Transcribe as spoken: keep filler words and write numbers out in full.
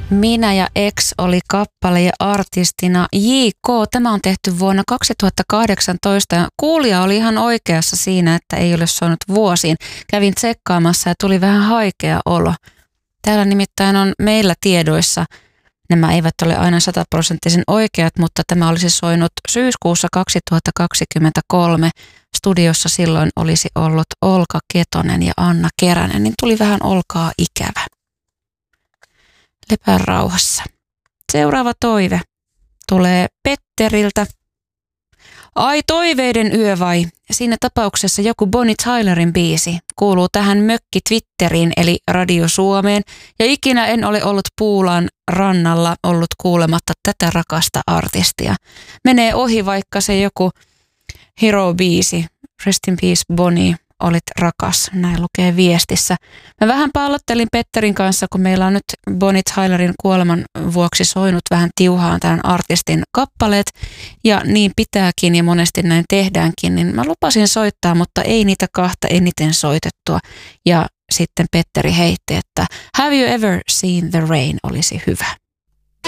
Minä ja X oli kappale ja artistina J K. Tämä on tehty vuonna kaksituhattakahdeksantoista ja kuulija oli ihan oikeassa siinä, että ei ole soinut vuosiin. Kävin tsekkaamassa ja tuli vähän haikea olo. Täällä nimittäin on meillä tiedoissa, nämä eivät ole aina sataprosenttisen oikeat, mutta tämä olisi soinut syyskuussa kaksituhattakaksikymmentäkolme. Studiossa silloin olisi ollut Olka Ketonen ja Anna Keränen, niin tuli vähän olkaa ikävä. Lepää rauhassa. Seuraava toive tulee Petteriltä. Ai toiveiden yö vai? Siinä tapauksessa joku Bonnie Tylerin biisi kuuluu tähän mökki Twitteriin eli Radio Suomeen ja ikinä en ole ollut Puulan rannalla ollut kuulematta tätä rakasta artistia. Menee ohi vaikka se joku Hero-biisi. Rest in peace Bonnie, olit rakas, näin lukee viestissä. Mä vähän pallottelin Petterin kanssa, kun meillä on nyt Bonnie Tylerin kuoleman vuoksi soinut vähän tiuhaan tämän artistin kappaleet. Ja niin pitääkin ja monesti näin tehdäänkin, niin mä lupasin soittaa, mutta ei niitä kahta eniten soitettua. Ja sitten Petteri heitti, että Have you ever seen the rain olisi hyvä.